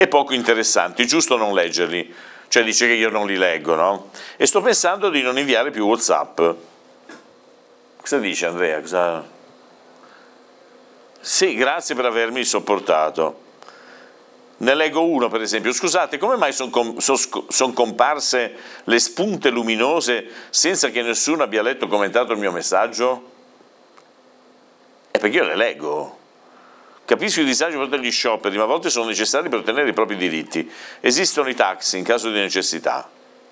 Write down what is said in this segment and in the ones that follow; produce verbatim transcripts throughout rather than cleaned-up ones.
e poco interessanti, giusto non leggerli, cioè dice che io non li leggo, no? E sto pensando di non inviare più WhatsApp. Cosa dice Andrea? Cosa... Sì, grazie per avermi sopportato. Ne leggo uno, per esempio. Scusate, come mai sono com- son, son comparse le spunte luminose senza che nessuno abbia letto o commentato il mio messaggio? È perché io le leggo. Capisco i disagi per gli scioperi, ma a volte sono necessari per ottenere i propri diritti. Esistono i taxi in caso di necessità.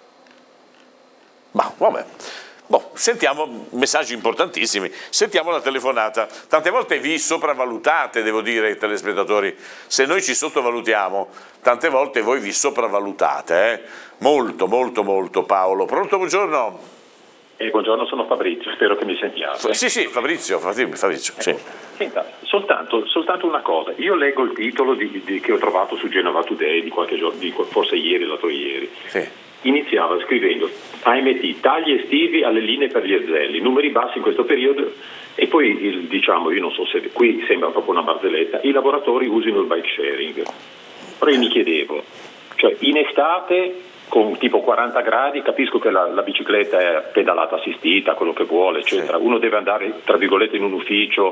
Ma vabbè. Boh, sentiamo messaggi importantissimi, sentiamo la telefonata. Tante volte vi sopravvalutate, devo dire, telespettatori. Se noi ci sottovalutiamo, tante volte voi vi sopravvalutate, eh? Molto, molto, molto. Paolo, pronto, buongiorno? Eh, buongiorno, sono Fabrizio, spero che mi sentiate. Sì, sì, Fabrizio, Fabrizio, sì. Senta, soltanto, soltanto una cosa, io leggo il titolo di, di, che ho trovato su Genova Today di qualche giorno, di, forse ieri, l'altro ieri. Sì. Iniziava scrivendo A M T, tagli estivi alle linee per gli erzelli, numeri bassi in questo periodo, e poi il, diciamo, io non so se qui sembra proprio una barzelletta, i lavoratori usino il bike sharing. Però io mi chiedevo, cioè in estate con tipo quaranta gradi, capisco che la, la bicicletta è pedalata assistita, quello che vuole, eccetera, sì. Uno deve andare tra virgolette in un ufficio,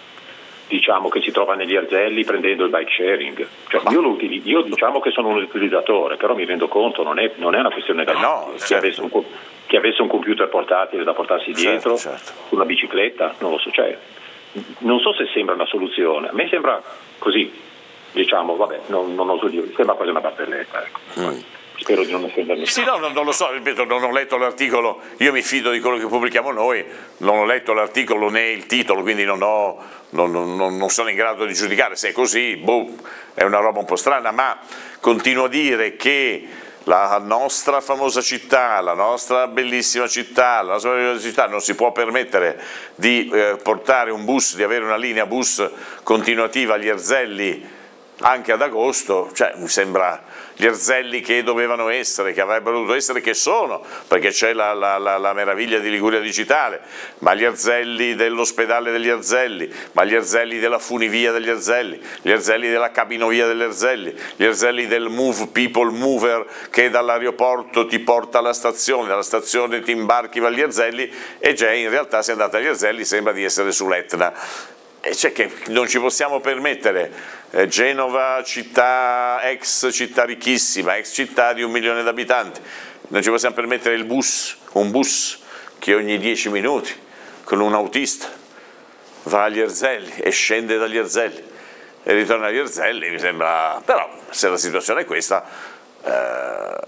diciamo, che si trova negli erzelli prendendo il bike sharing, cioè, io, lo utilizzo, io diciamo che sono un utilizzatore, però mi rendo conto non è, non è una questione da eh no, che, certo. avesse un, che avesse un computer portatile da portarsi dietro, certo, certo. Una bicicletta, non lo so, cioè, non so se sembra una soluzione, a me sembra così, diciamo, vabbè, non, non oso dire, sembra quasi una barzelletta, ecco. Mm. Spero di non offendermi. Sì, no, no, non lo so, ripeto, non ho letto l'articolo, io mi fido di quello che pubblichiamo noi, non ho letto l'articolo né il titolo, quindi non, ho, non, non, non sono in grado di giudicare. Se è così, boh, è una roba un po' strana, ma continuo a dire che la nostra famosa città, la nostra bellissima città, la nostra bellissima città non si può permettere di eh, portare un bus, di avere una linea bus continuativa agli erzelli anche ad agosto, cioè mi sembra gli erzelli che dovevano essere, che avrebbero dovuto essere, che sono, perché c'è la, la, la, la meraviglia di Liguria Digitale, ma gli erzelli dell'ospedale degli erzelli, ma gli erzelli della funivia degli erzelli, gli erzelli della cabinovia degli erzelli, gli erzelli del Move People Mover che dall'aeroporto ti porta alla stazione, dalla stazione ti imbarchi agli erzelli e già in realtà se andate agli erzelli sembra di essere sull'Etna. E cioè che non ci possiamo permettere, eh, Genova, città, ex città ricchissima, ex città di un milione di abitanti, non ci possiamo permettere il bus, un bus che ogni dieci minuti con un autista va agli erzelli e scende dagli erzelli e ritorna agli erzelli, mi sembra, però se la situazione è questa eh,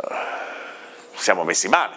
siamo messi male,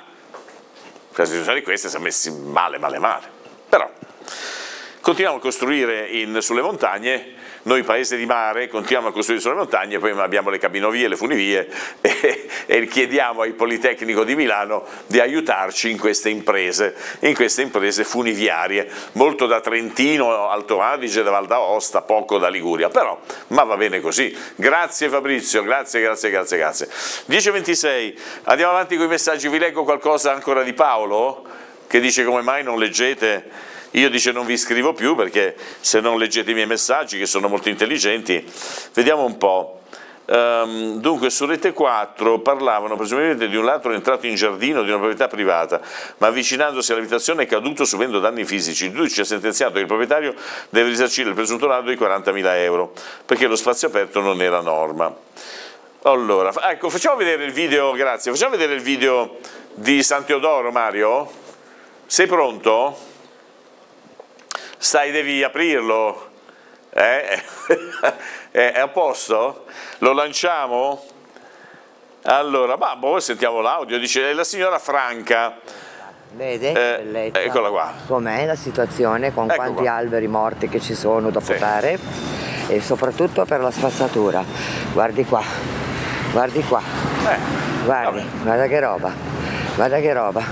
se la situazione è questa siamo messi male, male, male, però continuiamo a costruire in, sulle montagne, noi paese di mare continuiamo a costruire sulle montagne, poi abbiamo le cabinovie, le funivie e, e chiediamo al Politecnico di Milano di aiutarci in queste imprese, in queste imprese funiviarie, molto da Trentino, Alto Adige, da Val d'Aosta, poco da Liguria, però ma va bene così. Grazie Fabrizio, grazie, grazie, grazie, grazie. dieci e ventisei, andiamo avanti con i messaggi, vi leggo qualcosa ancora di Paolo, che dice come mai non leggete. Io dice non vi scrivo più perché se non leggete i miei messaggi, che sono molto intelligenti, vediamo un po'. Um, dunque su Rete quattro parlavano presumibilmente di un ladro entrato in giardino di una proprietà privata, ma avvicinandosi all'abitazione è caduto subendo danni fisici. Il giudice ha sentenziato che il proprietario deve risarcire il presunto ladro di quarantamila euro, perché lo spazio aperto non era norma. Allora, ecco, facciamo vedere il video, grazie, facciamo vedere il video di San Teodoro, Mario? Sei pronto? Stai, devi aprirlo, eh? È a posto? Lo lanciamo? Allora, ma poi sentiamo l'audio, dice la signora Franca. Vede, eh, bellezza. Eccola qua. Com'è la situazione, con Ecco quanti qua. alberi morti che ci sono da Sì. potare e soprattutto per la spazzatura. Guardi qua, guardi qua, Eh, guardi, vabbè. guarda che roba, guarda che roba.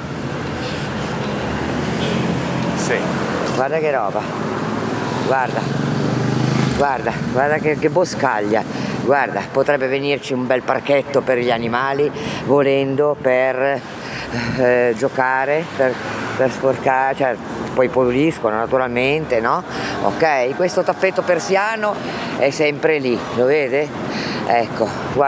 Sì. Guarda che roba, guarda, guarda, guarda che, che boscaglia, guarda, potrebbe venirci un bel parchetto per gli animali, volendo, per eh, giocare, per, per sporcare, cioè poi puliscono naturalmente, no? Ok, questo tappeto persiano è sempre lì, lo vede? Ecco, guarda.